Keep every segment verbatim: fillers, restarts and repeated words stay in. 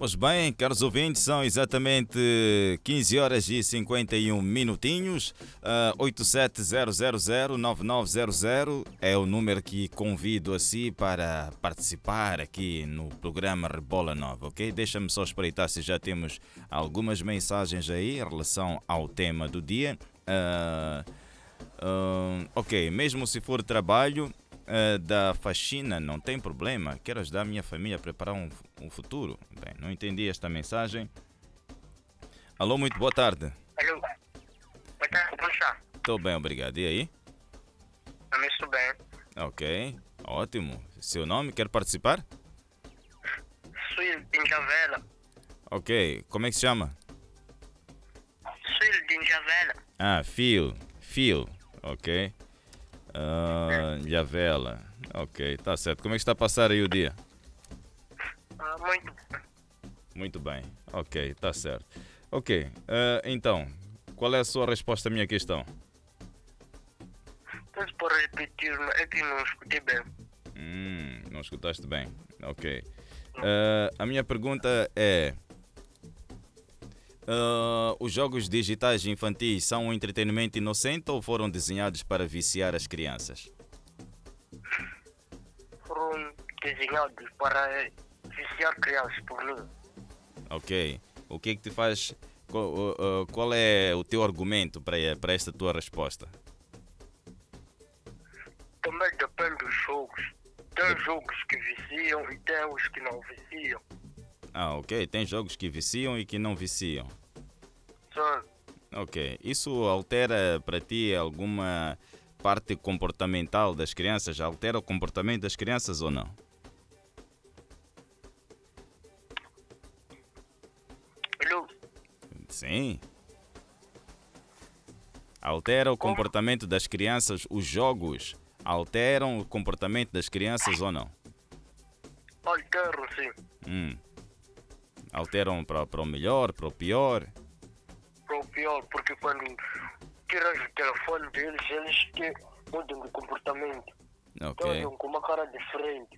Pois bem, caros ouvintes, são exatamente quinze horas e cinquenta e um minutinhos. Uh, oito sete zero zero zero nove nove zero zero é o número que convido a si para participar aqui no programa Rebola Nova, ok? Deixa-me só espreitar se já temos algumas mensagens aí em relação ao tema do dia. Uh, uh, ok, mesmo se for trabalho Uh, da faxina, não tem problema. Quero ajudar a minha família a preparar um, um futuro. Bem, não entendi esta mensagem. Alô, muito boa tarde. Alô, boa tarde, como está? Estou bem, obrigado. E aí? Também estou bem. Ok, ótimo. Seu nome, quer participar? Sou de Njavela. Ok, como é que se chama? Sou de Njavela. Ah, Phil. Phil, ok. Uh, Ilhavela. Ok, tá certo. Como é que está a passar aí o dia? Ah, muito bem. Muito bem. Ok, tá certo. Ok, uh, então, qual é a sua resposta à minha questão? Pode por repetir, é que não escutei bem. Hum, não escutaste bem. Ok. Uh, a minha pergunta é... Uh, os jogos digitais infantis são um entretenimento inocente ou foram desenhados para viciar as crianças? Foram desenhados para viciar crianças por mim. Ok. O que é que te faz... Qual, uh, qual é o teu argumento para, para esta tua resposta? Também depende dos jogos. Tem jogos que viciam e tem os que não viciam. Ah, ok. Tem jogos que viciam e que não viciam. Sim. Ok. Isso altera para ti alguma parte comportamental das crianças? Altera o comportamento das crianças ou não? Alô? Sim. Altera o Como? comportamento das crianças, os jogos alteram o comportamento das crianças ou não? Altero, sim. Hum. Alteram para, para o melhor, para o pior? Para o pior, porque quando tiras o telefone deles, eles te mudam de comportamento. Ok. Olham com uma cara diferente.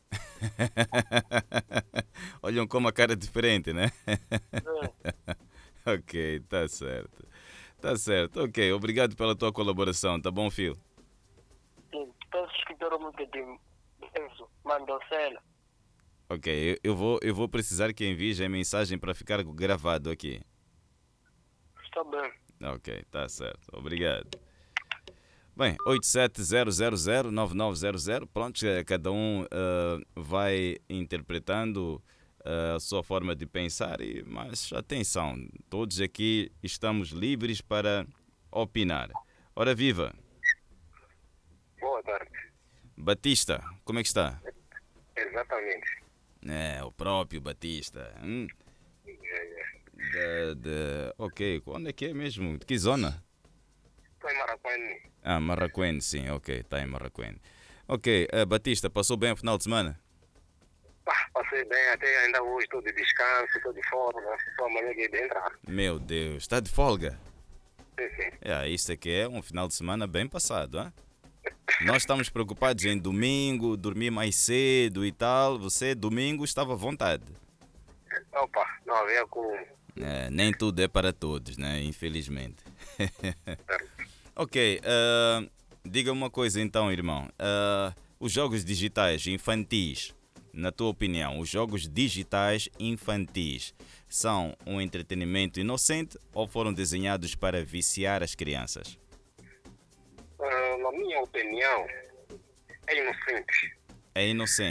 Olham com uma cara diferente, né? É. Ok, tá certo. Tá certo, ok. Obrigado pela tua colaboração, tá bom, Phil? Sim. Todos escutaram muito de Enzo Mandocela. Ok, eu, eu, vou, eu vou precisar que envie a mensagem para ficar gravado aqui. Está bem. Ok, tá certo. Obrigado. Bem, oito sete zero zero zero nove nove zero zero. Pronto, cada um uh, vai interpretando uh, a sua forma de pensar, e, mas atenção, todos aqui estamos livres para opinar. Ora viva! Boa tarde. Batista, como é que está? Exatamente. É, o próprio Batista. Hum? De, de... Ok, onde é que é mesmo? De que zona? Estou em Maracanã. Ah, Marraquém, sim, ok, está em Marraquém. Ok, uh, Batista, passou bem o final de semana? Ah, passei bem, até ainda hoje estou de descanso, estou de folga, só amanhã que de entrar. Meu Deus, está de folga? Sim, sim. É, isso aqui é um final de semana bem passado, hein? Nós estamos preocupados em domingo, dormir mais cedo e tal. Você, domingo, estava à vontade. Opa, não havia como. É, nem tudo é para todos, né? Infelizmente. Ok, uh, diga uma coisa então, irmão. Uh, os jogos digitais infantis, na tua opinião, os jogos digitais infantis são um entretenimento inocente ou foram desenhados para viciar as crianças? Uh, na minha opinião, é inocente. É inocente.